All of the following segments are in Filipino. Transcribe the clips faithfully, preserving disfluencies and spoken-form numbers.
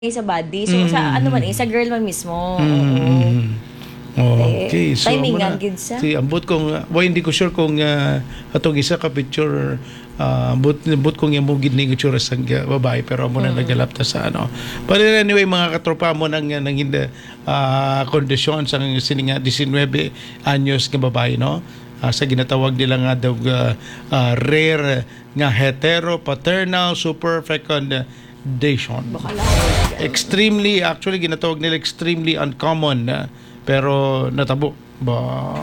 sa body. So, sa ano man eh, sa girl man mismo. Mm. Oo. Okay, so timingan muna, gid sa. si ambot kong uh, well, hindi ko sure kung uh, atong isa ka picture uh, ambot ambot kong yung mugid ni itsura sa babae pero amo na mm. nagalapta sa ano. But anyway, mga katropa mo nang nang hindi uh, kondisyon sa sininga nineteen anyos nga babae, no? Uh, sa ginatawag nila nga daw uh, uh, rare nga heteropaternal superfecundation. Extremely, actually ginatawag nila extremely uncommon uh, pero natabo ba.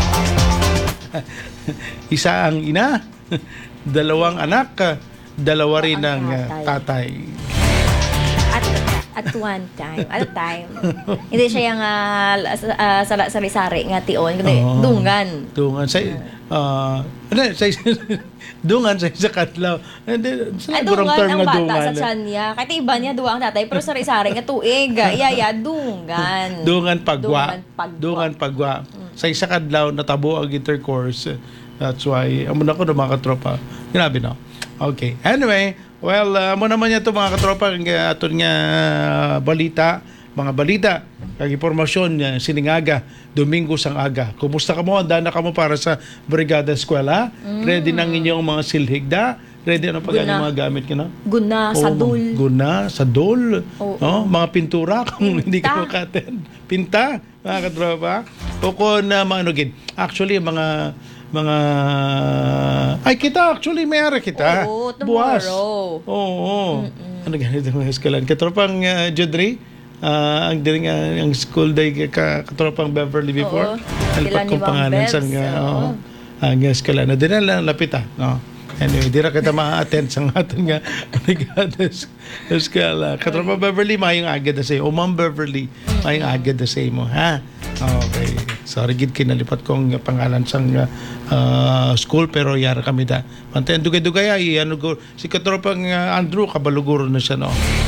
Isa ang ina, dalawang anak, dalawa rin ang uh, tatay. At at one time, at a time. Hindi siya yung uh, uh, sari-sari nga tion, kundi oh, dungan. Dungan sa uh, ano sa dungan sa isa katlaw. Hindi sa durong term ang nga bata dungan. Sa tiyan niya. Kahit iba niya duwa ang tatay pero sari-sari nga tuig. Iyaya dungan. Dungan pagwa. Dungan pagwa. Dungan pagwa. Mm. Sa isa kadlaw natabo ang intercourse. That's why amo na ko ng mga katropa. Grabe no. Okay. Anyway, well, uh, mo naman niya ito mga katropa ang uh, aton nga uh, balita, mga balita, kag impormasyon uh, siningaga, Domingo sang aga. Kumusta ka mo? Handa na ka mo para sa Brigada Eskwela? Mm. Ready nang inyong mga silhigda? Ready na pag ang mga gamit ka na? Guna, oh, sadol. Guna, sadol. Oh, no? Oh. Mga pintura kung Pinta. Hindi ka makaten. Pinta, mga katropa. O kung uh, mga ano gid. Actually, mga mga ay kita actually mayara kita oo, buwas tomorrow oo oh, ano ganito mga eskolan katropang uh, Jodri uh, ang diri nga uh, ang school day ka katropang Beverly before alpat kong pangalan sang uh, oh, ang eskolan na din lang lapita no anyway dira kita ma-attend sang aton nga Brigada's Eskwela katropang Beverly mayong agad sa o Ma'am Beverly mayong agad sa mo ha. Okay. Sorry gid kinalipat kong pangalan sang uh, school pero yara kami da. Manten dugay-dugay ay ano go si katropang uh, Andrew kabaluguro na siya no.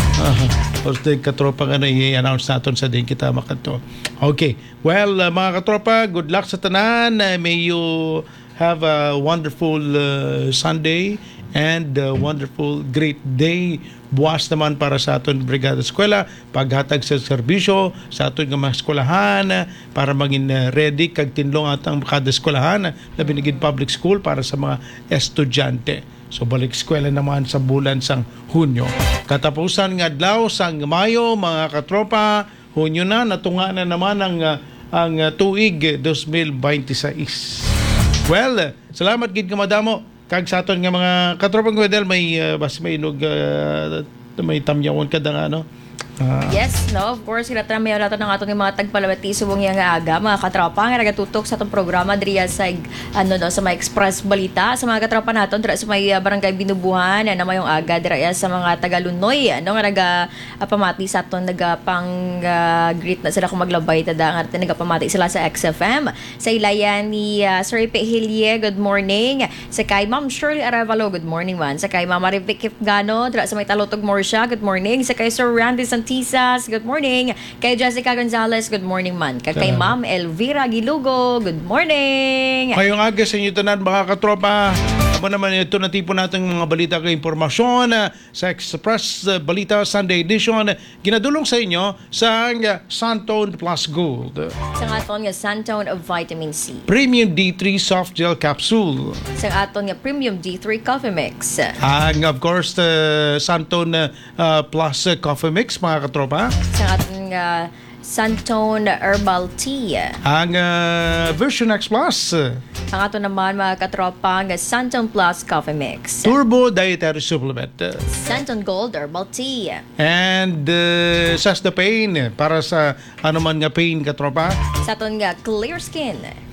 Uh, or the katropang ano i-announce naton sa din kita makato. Okay. Well, uh, mga katropa, good luck sa tanan. Uh, may you have a wonderful uh, Sunday and a wonderful great day. Buwas naman para sa aton Brigada Eskwela paghatag sa serbisyo sa aton nga mga eskwelahan para maging ready kag tinlong atang kada eskwelahan na binigid public school para sa mga estudyante. So balik eskwela naman sa bulan sang Hunyo. Katapusan nga adlaw sang Mayo mga katropa, Hunyo na natunga na naman ang ang tuig twenty twenty-six. Well, salamat gid ka madamo. Kag sa aton nga mga katropang wedel may uh, bas may inog uh, may tamyawon kada nga no. Uh, yes, no, of course, sila tramayaw nato ng aton mga tagpalawati subong yang aga mga katropa nga nagatutok sa atong programa diriya sa ano no sa mga express balita sa mga katropa naton dira sa may uh, barangay Binubuhan na mayong aga dira sa mga Tagalunoy ano nga naga uh, pamati sa aton naga pang uh, greet na sila kung maglabay tada nga naga pamati sila sa X F M sa ilayan ni uh, Sir Ipe Hilye, good morning sa kay Ma'am Shirley Arevalo, good morning man sa kay Ma'am Marivic Gano dira sa may Talutog Morsha, good morning sa kay Sir Randy Tisas, good morning. Kay Jessica Gonzalez, good morning man. Kay, kay Ma'am Elvira Gilugo, good morning. Ngayong aga sa inyo tanan mga katropa. Amo naman ito na tipo natin mga balita kay impormasyon uh, sa Express uh, Balita Sunday Edition. Ginadulong sa inyo sa uh, Santone Plus Gold. Sa aton nga Santone of Vitamin C. Premium D three Soft Gel Capsule. Sa aton nga Premium D three Coffee Mix. And of course, the Santone uh, Plus uh, Coffee Mix mga katropa. Sa aton nga uh, Santone Herbal Tea. Ang uh, Version X Plus. Ang ato naman mga katropa nga Santone Plus Coffee Mix. Turbo Dietary Supplement. Santone Gold Herbal Tea. And uh, Sasta Pain para sa ano man nga pain katropa. Sa aton nga Clear Skin.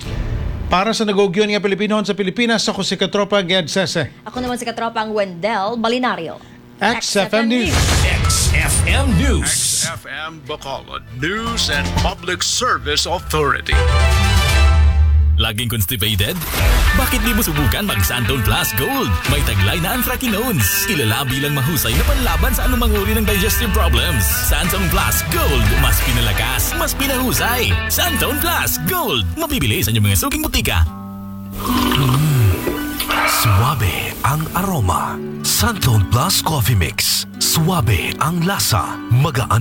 Para sa nagugyon nga Pilipino sa Pilipinas, ako si katropa Ged Sese. Ako naman si katropa ang Wendell Balinario. X F M News. X F M News. X F M Bacolod News and Public Service Authority. Laging constipated? Bakit di mo subukan mag-Santone Plus Gold? May taglay na anthracinones. Kilala bilang mahusay na panlaban sa anumang uri ng digestive problems. Santone Plus Gold. Mas pinalakas, mas pinahusay. Santone Plus Gold. Mabibili sa inyong mga suking butika. Suabe ang aroma. Santon Plus Coffee Mix. Suabe ang lasa. Magaan